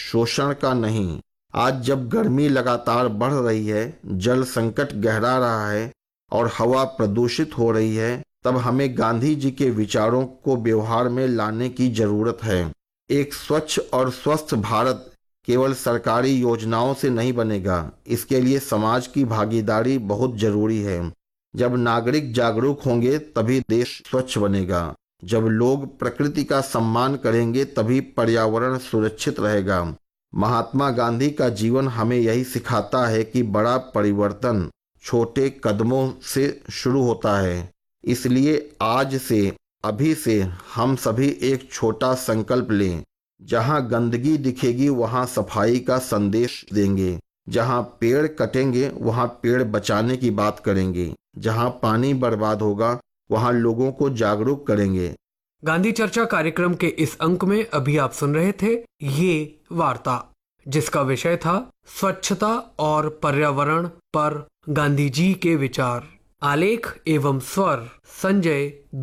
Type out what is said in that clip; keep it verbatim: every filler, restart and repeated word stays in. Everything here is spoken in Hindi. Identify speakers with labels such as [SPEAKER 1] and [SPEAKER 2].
[SPEAKER 1] शोषण का नहीं। आज जब गर्मी लगातार बढ़ रही है, जल संकट गहरा रहा है और हवा प्रदूषित हो रही है, तब हमें गांधी जी के विचारों को व्यवहार में लाने की जरूरत है। एक स्वच्छ और स्वस्थ भारत केवल सरकारी योजनाओं से नहीं बनेगा, इसके लिए समाज की भागीदारी बहुत जरूरी है। जब नागरिक जागरूक होंगे तभी देश स्वच्छ बनेगा। जब लोग प्रकृति का सम्मान करेंगे तभी पर्यावरण सुरक्षित रहेगा। महात्मा गांधी का जीवन हमें यही सिखाता है कि बड़ा परिवर्तन छोटे कदमों से शुरू होता है। इसलिए आज से, अभी से हम सभी एक छोटा संकल्प लें। जहां गंदगी दिखेगी वहां सफाई का संदेश देंगे। जहां पेड़ कटेंगे वहां पेड़ बचाने की बात करेंगे। जहां पानी बर्बाद होगा वहां लोगों को जागरूक करेंगे।
[SPEAKER 2] गांधी चर्चा कार्यक्रम के इस अंक में अभी आप सुन रहे थे ये वार्ता, जिसका विषय था स्वच्छता और पर्यावरण पर गांधी जी के विचार। आलेख एवं स्वर संजय